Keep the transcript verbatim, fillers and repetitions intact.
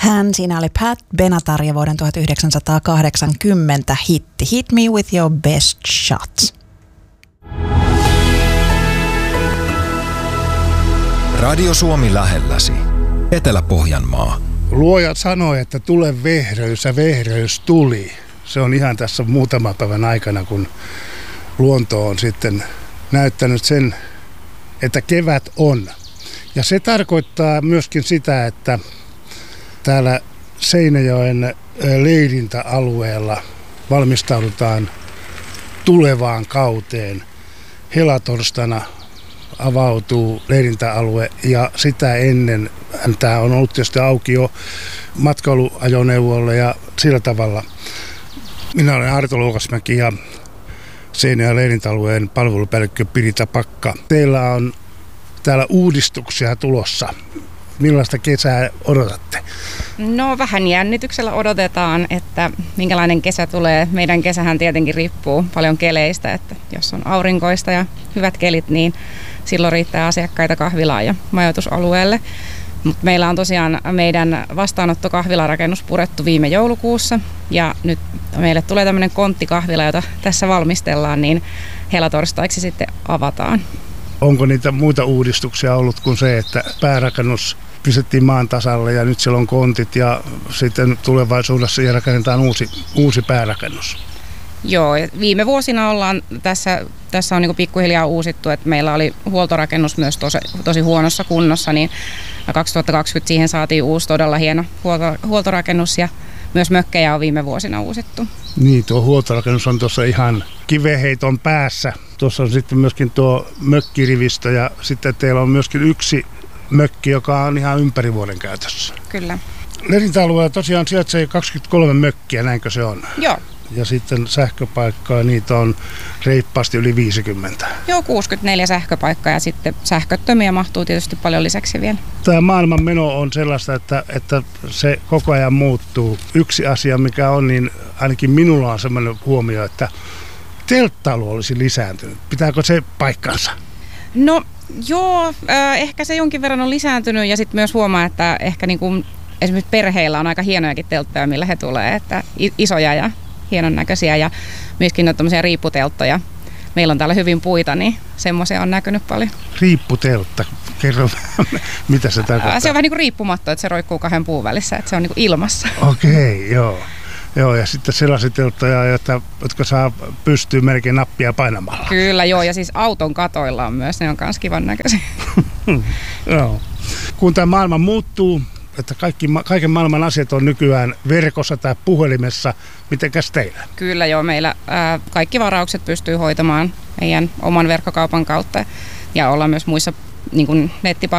Hän siinä oli Pat Benatar ja vuoden tuhatyhdeksänsataakahdeksankymmentä hitti Hit Me With Your Best Shot. Radio Suomi lähelläsi. Etelä-Pohjanmaa. Luoja sanoi, että tule vehreys ja vehreys tuli. Se on ihan tässä muutaman päivän aikana, kun luonto on sitten näyttänyt sen, että kevät on. Ja se tarkoittaa myöskin sitä, että täällä Seinäjoen leirintäalueella valmistaudutaan tulevaan kauteen. Helatorstaina avautuu leirintäalue ja sitä ennen tämä on ollut tietysti auki jo matkailuajoneuvoille ja sillä tavalla. Minä olen Arto Luokasmäki ja Seinäjoen leirintäalueen palvelupäällikkö Pirita Pakka. Teillä on täällä uudistuksia tulossa. Millaista kesää odotatte? No vähän jännityksellä odotetaan, että minkälainen kesä tulee. Meidän kesähän tietenkin riippuu paljon keleistä, että jos on aurinkoista ja hyvät kelit, niin silloin riittää asiakkaita kahvilaan ja majoitusalueelle. Mutta meillä on tosiaan meidän vastaanottokahvilarakennus purettu viime joulukuussa ja nyt meille tulee tämmöinen konttikahvila, jota tässä valmistellaan, niin helatorstaiksi sitten avataan. Onko niitä muita uudistuksia ollut kuin se, että päärakennus pistettiin maan tasalle ja nyt siellä on kontit ja sitten tulevaisuudessa rakennetaan uusi, uusi päärakennus? Joo, viime vuosina ollaan tässä, tässä on niin kuin pikkuhiljaa uusittu, että meillä oli huoltorakennus myös tosi, tosi huonossa kunnossa, niin kaksituhattakaksikymmentä siihen saatiin uusi todella hieno huolto, huoltorakennus ja myös mökkejä on viime vuosina uusittu. Niin, tuo huoltorakennus on tuossa ihan kiveheiton päässä. Tuossa on sitten myöskin tuo mökkirivistö ja sitten teillä on myöskin yksi mökki, joka on ihan ympäri vuoden käytössä. Kyllä. Leirintäalueella tosiaan sijaitsee kaksikymmentäkolme mökkiä, näinkö se on? Joo. Ja sitten sähköpaikkaa, niitä on reippaasti yli viisikymmentä. Joo, kuusikymmentäneljä sähköpaikkaa ja sitten sähköttömiä mahtuu tietysti paljon lisäksi vielä. Tämä maailman meno on sellaista, että, että se koko ajan muuttuu. Yksi asia, mikä on, niin ainakin minulla on sellainen huomio, että telttailu olisi lisääntynyt. Pitääkö se paikkansa? No joo, äh, ehkä se jonkin verran on lisääntynyt ja sitten myös huomaa, että ehkä niin kuin esimerkiksi perheillä on aika hienojakin telttoja, millä he tulee, että isoja ja hienon näköisiä ja myöskin noita tämmöisiä riipputelttoja. Meillä on täällä hyvin puita, niin semmoisia on näkynyt paljon. Riipputeltta, kerro mitä se tarkoittaa? Se on vähän niin kuin riippumatto, että se roikkuu kahden puun välissä, että se on niin kuin ilmassa. Okei, okay, joo. Joo, ja sitten sellaisia telttoja, jotka, jotka saa pystyä melkein nappia painamalla. Kyllä, joo, ja siis auton katoilla on myös, ne on myös kivan näköisiä. Joo. Kun tämä maailma muuttuu, että kaikki, kaiken maailman asiat on nykyään verkossa tai puhelimessa. Mitenkäs teillä? Kyllä joo, meillä ää, kaikki varaukset pystyy hoitamaan meidän oman verkkokaupan kautta ja ollaan myös muissa niin kuin nettipalveluissa